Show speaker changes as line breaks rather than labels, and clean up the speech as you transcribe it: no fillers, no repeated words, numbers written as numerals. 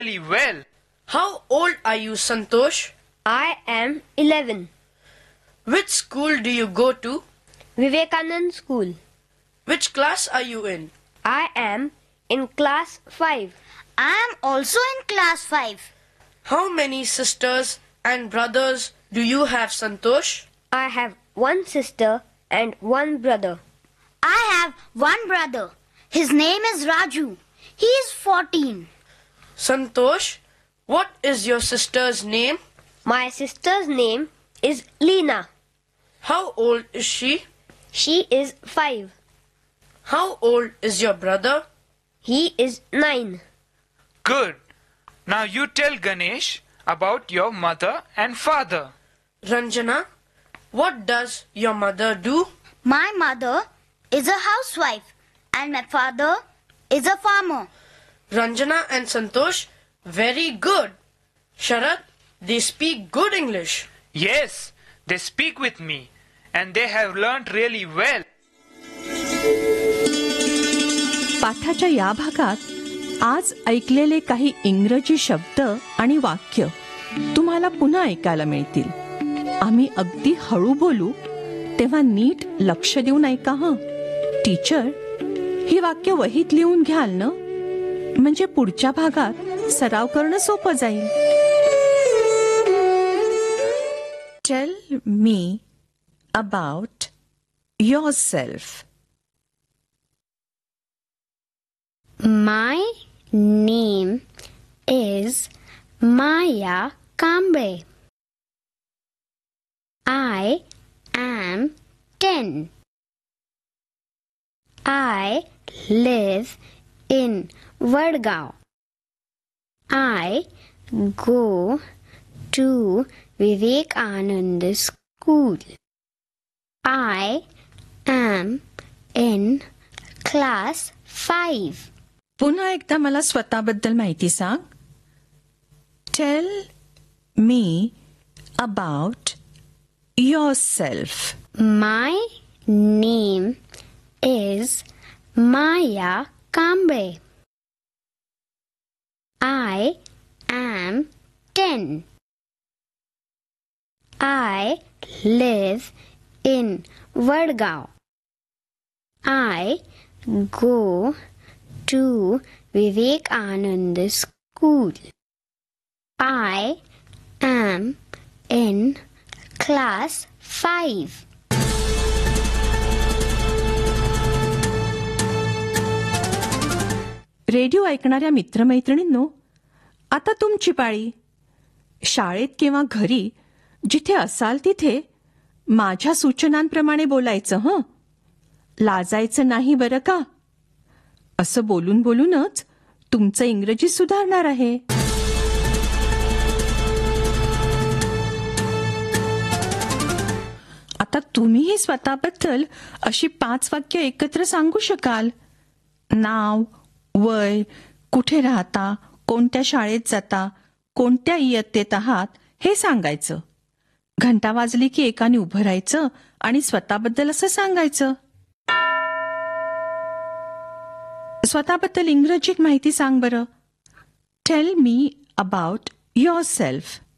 really well.
How old are you, Santosh?
I am 11.
Which school do you go to?
Vivekanand School.
Which class are you in?
I am in class 5.
I am also in class 5.
How many sisters and brothers do you have, Santosh?
I have one sister and one brother.
I have one brother. His name is Raju. He is 14.
Santosh, what is your sister's name?
My sister's name is Leena.
How old is she?
She is 5.
How old is your brother?
He is 9.
Good. Now you tell Ganesh about your mother and father.
Ranjana, what does your mother do?
My mother is a housewife and my father is a farmer.
Ranjana and Santosh, very good. Sharad, they speak good English.
Yes, they speak with me and they have learnt really well.
पाठाच्या या भागात आज ऐकलेले काही इंग्रजी शब्द आणि वाक्य तुम्हाला पुन्हा ऐकायला मिळतील. आम्ही अगदी हळू बोलू तेव्हा नीट लक्ष देऊन ऐका हं. टीचर, ही वाक्य वहीत लिहून घ्याल ना, म्हणजे पुढच्या भागात सराव करणं सोपं जाईल. Tell me about yourself.
My name is Maya Kamble. I am 10. I live in Vadgaon. I go to Vivekanand School. I am in class 5.
पुन्हा एकदा मला स्वतःबद्दल माहिती सांग. Tell me about yourself.
My name is Maya Kamble. I am 10. I live in Vadgaon. I go to Vivekanand School. I am in class 5.
Radio ऐकणाऱ्या मित्रमैत्रिणींनो, आता तुमची पाळी. शाळेत किंवा घरी जिथे असाल तिथे माझ्या सूचनांप्रमाणे बोलायचं हं. लाजायचं नाही बरं का. असं बोलून बोलूनच तुमचं इंग्रजी सुधारणार आहे. आता तुम्हीही स्वतःबद्दल अशी 5 वाक्य एकत्र सांगू शकाल. नाव, वय, कुठे राहता, कोणत्या शाळेत जाता, कोणत्या इयत्तेत आहात हे सांगायचं. घंटा वाजली की एकाने उभं राहायचं आणि स्वतःबद्दल असं सांगायचं. स्वतःबद्दल इंग्रजीत माहिती सांग बरं. Tell me about yourself.